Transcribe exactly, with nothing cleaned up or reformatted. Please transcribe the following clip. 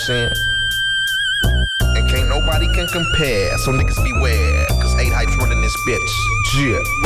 saying? And can't nobody can compare, so niggas beware, cause eight hypes running this bitch. Yeah.